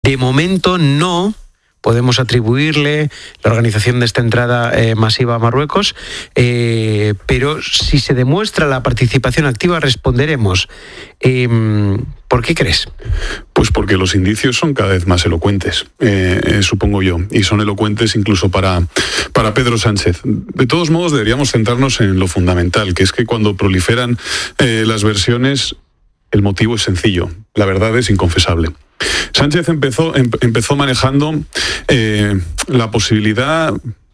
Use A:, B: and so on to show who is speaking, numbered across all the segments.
A: De momento no podemos atribuirle la organización de esta entrada masiva a Marruecos, pero si se demuestra la participación activa responderemos. ¿Por qué crees?
B: Pues porque los indicios son cada vez más elocuentes, supongo yo, y son elocuentes incluso para Pedro Sánchez. De todos modos, deberíamos centrarnos en lo fundamental, que es que cuando proliferan las versiones, el motivo es sencillo, la verdad es inconfesable. Sánchez empezó manejando la posibilidad,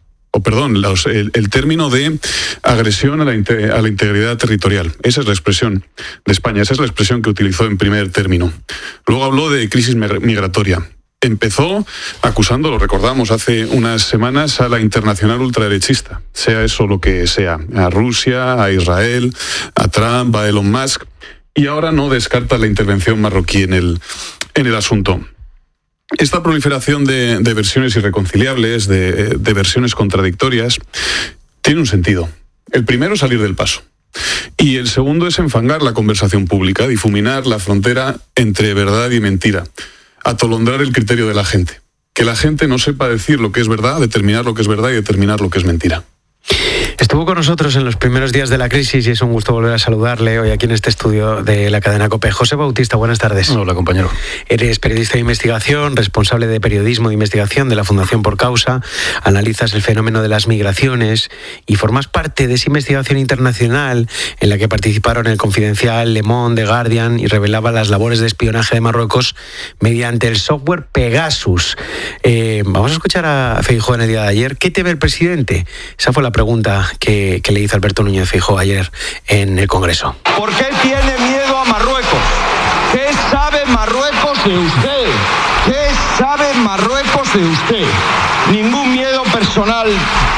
B: el término de agresión a la integridad territorial. Esa es la expresión de España, esa es la expresión que utilizó en primer término. Luego habló de crisis migratoria. Empezó acusando, lo recordamos hace unas semanas, a la internacional ultraderechista, sea eso lo que sea, a Rusia, a Israel, a Trump, a Elon Musk, y ahora no descarta la intervención marroquí en el asunto. Esta proliferación de versiones irreconciliables, de versiones contradictorias, tiene un sentido. El primero es salir del paso. Y el segundo es enfangar la conversación pública, difuminar la frontera entre verdad y mentira, atolondrar el criterio de la gente. Que la gente no sepa decir lo que es verdad, determinar lo que es verdad y determinar lo que es mentira.
A: Estuvo con nosotros en los primeros días de la crisis y es un gusto volver a saludarle hoy aquí en este estudio de la cadena COPE. José Bautista, buenas tardes.
C: Hola, compañero.
A: Eres periodista de investigación, responsable de periodismo de investigación de la Fundación Por Causa, analizas el fenómeno de las migraciones y formas parte de esa investigación internacional en la que participaron El Confidencial, Le Monde, The Guardian y revelaba las labores de espionaje de Marruecos mediante el software Pegasus. Vamos a escuchar a Feijóo en el día de ayer. ¿Qué teme el presidente? Esa fue la pregunta que le hizo Alberto Núñez Feijóo ayer en el Congreso.
D: ¿Por qué tiene miedo a Marruecos? ¿Qué sabe Marruecos de usted? ¿Qué sabe Marruecos de usted? Ningún miedo personal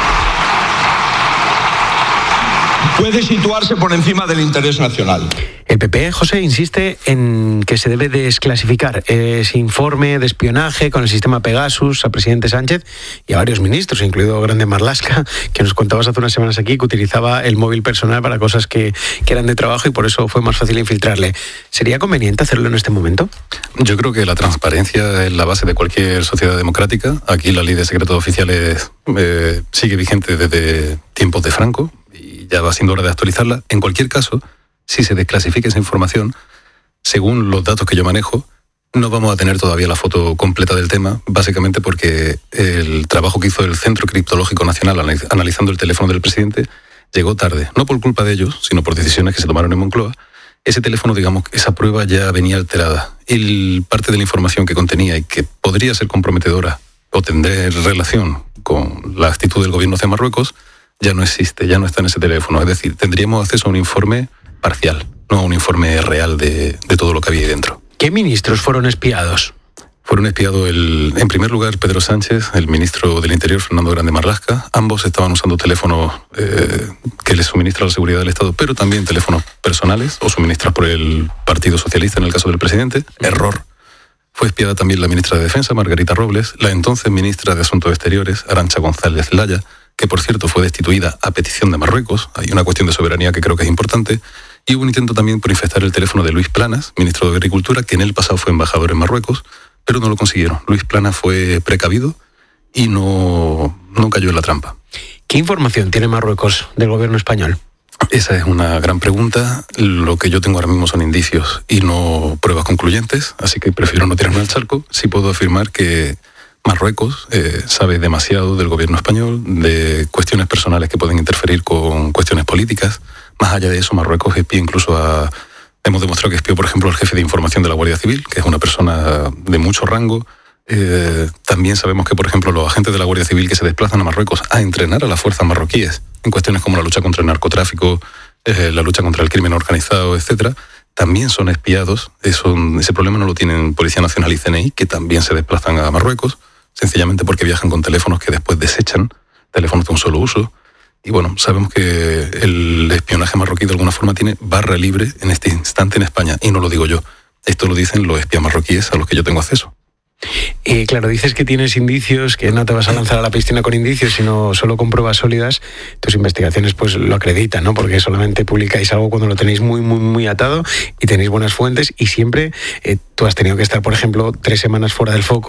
D: puede situarse por encima del interés nacional.
A: El PP, José, insiste en que se debe desclasificar ese informe de espionaje con el sistema Pegasus al presidente Sánchez y a varios ministros, incluido Grande Marlaska, que nos contabas hace unas semanas aquí que utilizaba el móvil personal para cosas que eran de trabajo y por eso fue más fácil infiltrarle. ¿Sería conveniente hacerlo en este momento?
C: Yo creo que la transparencia es la base de cualquier sociedad democrática. Aquí la ley de secretos oficiales sigue vigente desde tiempos de Franco y ya va siendo hora de actualizarla. En cualquier caso, si se desclasifica esa información, según los datos que yo manejo, no vamos a tener todavía la foto completa del tema, básicamente porque el trabajo que hizo el Centro Criptológico Nacional analizando el teléfono del presidente llegó tarde, no por culpa de ellos, sino por decisiones que se tomaron en Moncloa. Ese teléfono, digamos, esa prueba ya venía alterada. Y parte de la información que contenía y que podría ser comprometedora o tener relación con la actitud del gobierno de Marruecos, ya no existe, ya no está en ese teléfono. Es decir, tendríamos acceso a un informe parcial, no a un informe real de todo lo que había ahí dentro.
A: ¿Qué ministros fueron espiados?
C: Fueron espiados, en primer lugar, Pedro Sánchez, el ministro del Interior, Fernando Grande Marlaska. Ambos estaban usando teléfonos que les suministra la seguridad del Estado, pero también teléfonos personales o suministrados por el Partido Socialista en el caso del presidente. Error. Fue espiada también la ministra de Defensa, Margarita Robles, la entonces ministra de Asuntos Exteriores, Arantxa González Laya, que por cierto fue destituida a petición de Marruecos. Hay una cuestión de soberanía que creo que es importante. Y hubo un intento también por infectar el teléfono de Luis Planas, ministro de Agricultura, que en el pasado fue embajador en Marruecos, pero no lo consiguieron. Luis Planas fue precavido y no cayó en la trampa.
A: ¿Qué información tiene Marruecos del gobierno español?
C: Esa es una gran pregunta. Lo que yo tengo ahora mismo son indicios y no pruebas concluyentes, así que prefiero no tirarme al charco. Sí puedo afirmar que Marruecos sabe demasiado del gobierno español, de cuestiones personales que pueden interferir con cuestiones políticas. Más allá de eso, Marruecos espía incluso hemos demostrado que espió, por ejemplo, al jefe de información de la Guardia Civil, que es una persona de mucho rango. También sabemos que, por ejemplo, los agentes de la Guardia Civil que se desplazan a Marruecos a entrenar a las fuerzas marroquíes en cuestiones como la lucha contra el narcotráfico, la lucha contra el crimen organizado, etcétera, también son espiados. Ese problema no lo tienen Policía Nacional y CNI, que también se desplazan a Marruecos, sencillamente porque viajan con teléfonos que después desechan, teléfonos de un solo uso. Y bueno, sabemos que el espionaje marroquí de alguna forma tiene barra libre en este instante en España. Y no lo digo yo, esto lo dicen los espías marroquíes a los que yo tengo acceso.
A: Claro, dices que tienes indicios, que no te vas a lanzar a la piscina con indicios, sino solo con pruebas sólidas. Tus investigaciones pues lo acreditan, ¿no? Porque solamente publicáis algo cuando lo tenéis muy, muy, muy atado y tenéis buenas fuentes y siempre tú has tenido que estar, por ejemplo, 3 semanas fuera del foco.